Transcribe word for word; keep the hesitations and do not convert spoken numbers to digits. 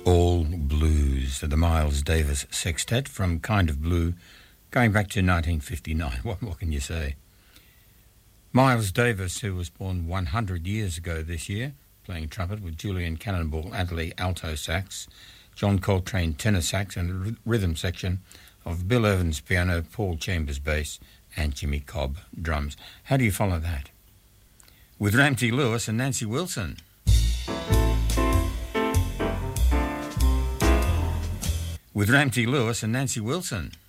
All Blues, the Miles Davis Sextet from Kind of Blue, going back to nineteen fifty-nine. What more can you say? Miles Davis, who was born one hundred years ago this year, playing trumpet with Julian Cannonball Adderley alto sax, John Coltrane tenor sax and the rhythm section of Bill Evans piano, Paul Chambers bass and Jimmy Cobb drums. How do you follow that? With Ramsey Lewis and Nancy Wilson. With Ramsey Lewis and Nancy Wilson.